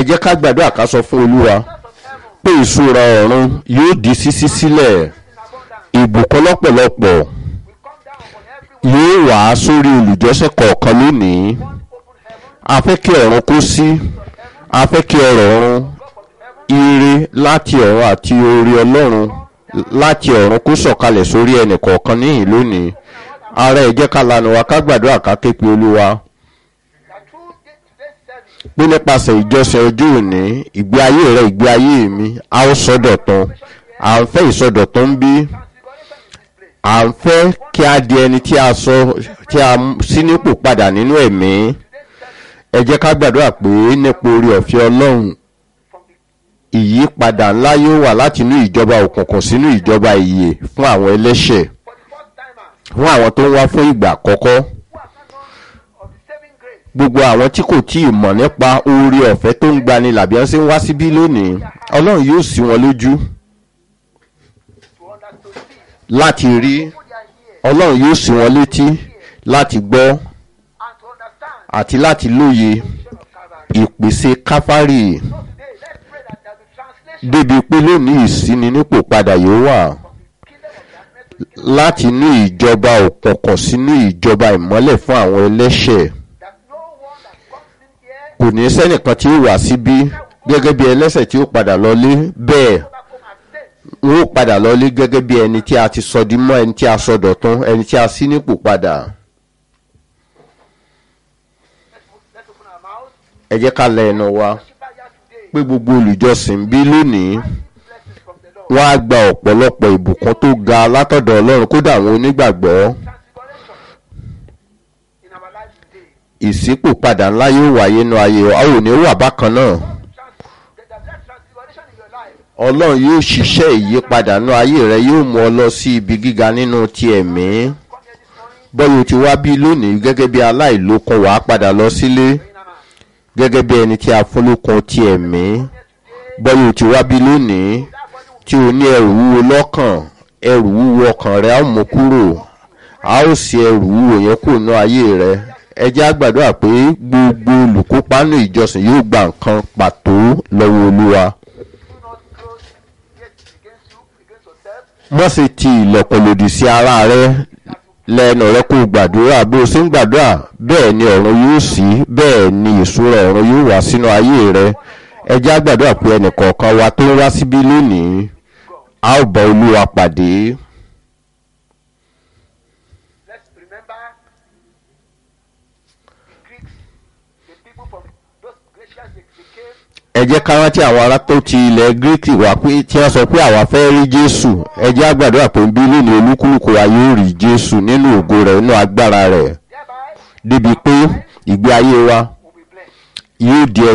jẹ́ ká gbàdúrà ká sọ fún Olúwa pé ìṣúra ọ̀run yóò di ṣíṣí sílẹ̀, ìbùkún lọ́pọ̀lọpọ̀ yóò wá sórí olùjọ́sìn kọ̀ọ̀kan lónìí. A fẹ́ kí ọ̀run kó sí, a fẹ́ kí ọ̀rọ̀ ọ̀run, ire láti ọ̀run àti oore Ọlọ́run láti ọ̀run kó sọ̀kalẹ̀ sórí ẹnì kọ̀ọ̀kan níhìn lónìí. Ara ẹ jẹ́ ká lanu wa ká gbàdúrà ká ké pe Olúwa pé nípasẹ̀ ìjọsìn ọjọ́ òní ìgbé ayé rẹ ìgbé ayé mi a ó sọdọ̀tun. À ń fẹ́ ìsọdọ̀tun bí à ń fẹ́ kí a di ẹni tí a sí nípò padà nínú ẹ̀mí. Ẹ jẹ́ ká gbàdúrà pé nípa oore ọ̀fẹ́ Ọlọ́run ìyípadà ńlá yóò wà láti inú ìjọba òkùnkùn sínú ìjọba ìyè fún àwọn ẹlẹ́ṣẹ̀, fún àwọn tó ń wá fún ìgbà àkọ́kọ́, gbogbo àwọn tí kò tí ì mọ̀ nípa oore ọ̀fẹ́ tó ń gbani làbí wọ́n sì ń wá síbí lónìí. Ọlọ́run yóò ṣí wọn lójú láti rí, Ọlọ́run yóò ṣí wọn létí láti gbọ́ àti láti lóye ìpèsè Káfárì, débi pé lónìí ìṣíni nípò padà yóò wà láti inú ìjọba òkùnkùn sínú ìjọba ìmọ́lẹ̀ fún àwọn ẹlẹ́ṣẹ̀. Kò ní sẹ́nìkan tí ó wà síbí gẹ́gẹ́ bí ẹlẹ́ṣẹ̀ tí ó padà lọlé, bẹ́ẹ̀ wọ́n ó padà lọlé gẹ́gẹ́ bí ẹni tí a ti sọ di mọ́, ẹni tí a sọ dọ̀tun, ẹni tí a ṣí nípò padà. Ẹ jẹ́ ká la ẹnu wa pé gbogbo olùjọsìn bí lónìí wọ́n á gba ọ̀pọ̀lọpọ̀ ìbùkún tó ga látọ̀dọ̀ Ọlọ́run, kódà àwọn onígbàgbọ́. Ìṣípòpadà ńlá yóò wáyé nínú ayé wa, a ò ní wà bákan náà. Ọlọ́run yóò ṣiṣẹ́ ìyípadà nínú ayé rẹ, yóò mú ọ lọ sí ibi gíga nínú ti ẹ̀mí. Bọ́yọ̀ ti wá bí lónìí gẹ́gẹ́ bí aláìlókun, wàá padà lọ sílé gẹ́gẹ́ bí ẹni tí a fún lókun ti ẹ̀mí. Bọ́yọ̀ ti wá bí lónìí tí o ní ẹrù wúwo lọ́kàn, ẹrù wúwo ọkàn rẹ á mú kúrò, a ó sì ẹrù wúwo yẹn kúrò nínú ayé rẹ. Ẹ jẹ́ á gbàdúrà pé gbogbo olùkópa nínú ìjọsìn yóò gba nǹkan pàtó lọ́wọ́ Olúwa. Má ṣe ti ilẹ̀kùn lòdì sí ara rẹ, lẹ́nu rẹ kó gbàdúrà. Bó o ṣe ń gbàdúrà bẹ́ẹ̀ ni ọ̀run yóò ṣí, bẹ́ẹ̀ ni ìṣúra ọ̀run yóò wá sínú ayé rẹ. Ẹ jẹ́ á gbàdúrà pé ẹnì kọ̀ọ̀kan wa tó ń wá síbí lónìí a ó bá Olúwa pàdé. Ẹ jẹ́ ká rántí àwọn ará tó ti ilẹ̀ Gíríkì wá pé tí wọ́n sọ pé àwa fẹ́ rí Jésù. Ẹ jẹ́ á gbàdúrà pé bí lónìí olúkúlùkù wa yóò rí Jésù nínú ògo rẹ̀, nínú agbára rẹ̀, débi pé ìgbé ayé wa yóò di